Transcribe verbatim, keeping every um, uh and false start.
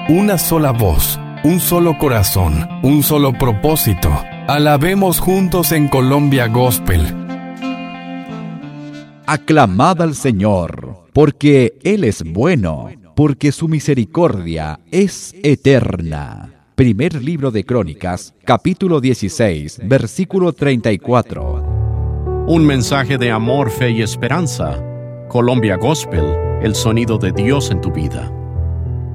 Una sola voz, un solo corazón, un solo propósito. Alabemos juntos en Colombia Gospel. Aclamad al Señor, porque Él es bueno, porque su misericordia es eterna. Primer libro de Crónicas, capítulo dieciséis, versículo treinta y cuatro. Un mensaje de amor, fe y esperanza. Colombia Gospel, el sonido de Dios en tu vida.